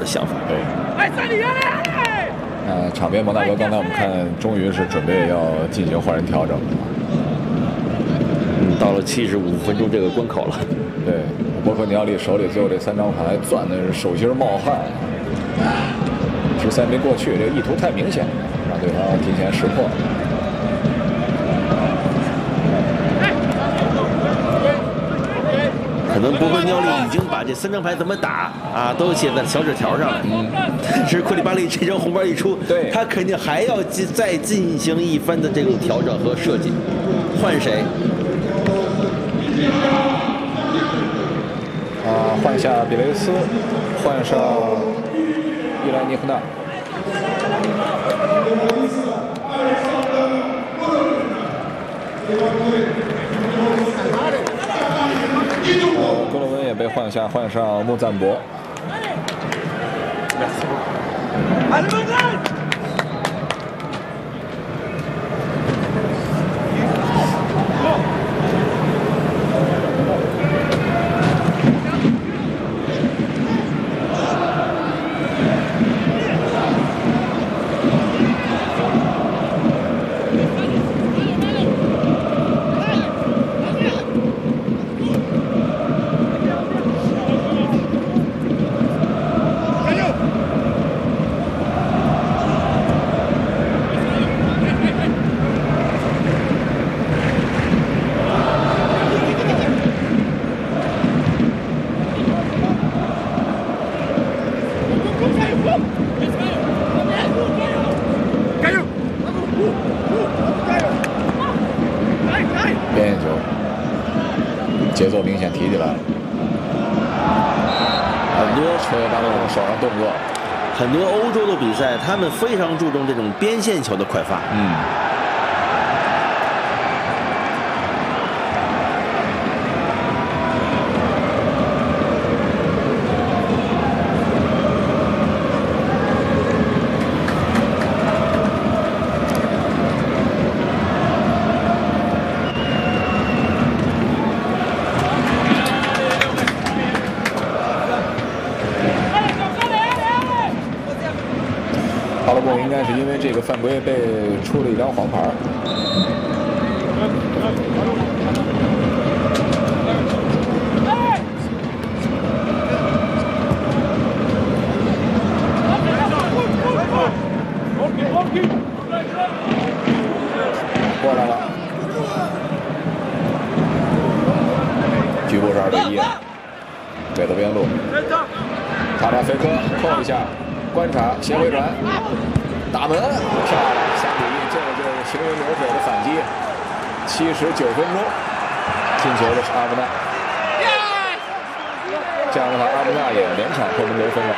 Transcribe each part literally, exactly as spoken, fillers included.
想法。 对。呃，场边蒙大哥刚才我们看，终于是准备要进行换人调整。 嗯，到了七十五分钟这个关口了。 对，博科尼奥利手里最后这三张牌攥的是手心冒汗。直塞没过去，这个意图太明显，让对方提前识破。 可能博格尼奥利已经把这三张牌怎么打啊都写在小纸条上了。嗯，但是库里巴利这张红牌一出， 对他肯定还要进再进行一番的这种调整和设计。换谁？ 啊，换下比雷斯，换上伊莱尼赫纳。格罗温也被换下，换上穆赞博。边线球，节奏明显提起来了。很多球员达到手上动作， 很多欧洲的比赛，他们非常注重这种边线球的快发。 嗯。巴勒布应该是因为这个犯规被出了一张黄牌。过来了，局部是二对一，北德边路，卡扎菲科扣一下。观察，斜回转，打门，漂亮，三比一，这个就是行云流水的反击。七十九分钟，进球的是阿布纳。这样的话，阿布纳也连场破门得分了。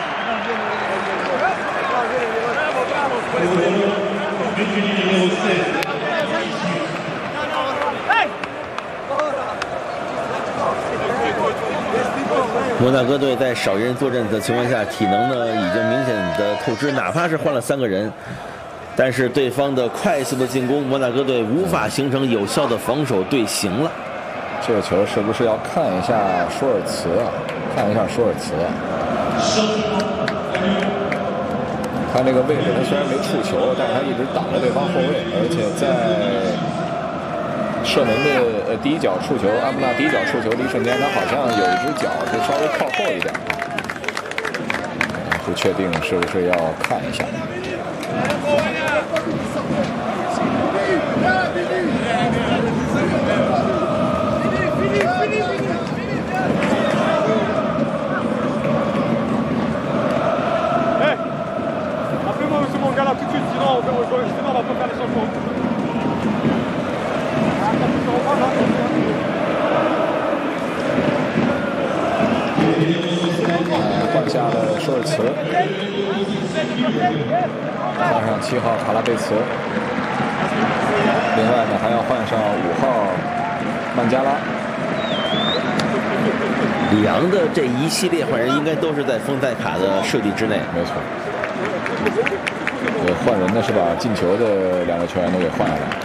摩纳哥队在少人作战的情况下，体能呢已经明显的透支，哪怕是换了三个人，但是对方的快速的进攻，摩纳哥队无法形成有效的防守队形了。 这个球是不是要看一下舒尔茨啊？看一下舒尔茨啊。他那个位置，他虽然没触球，但是他一直挡着对方后卫，而且在射门的呃第一脚触球，阿布纳第一脚触球的一瞬间，他好像有一只脚是稍微靠后一点，不确定是不是要看一下。换下了舒尔茨，换上七号卡拉贝茨，另外呢还要换上五号曼加拉。 里昂的这一系列换人应该都是在丰塞卡的设计之内。 没错。对，换人呢是把进球的两个球员都给换下来。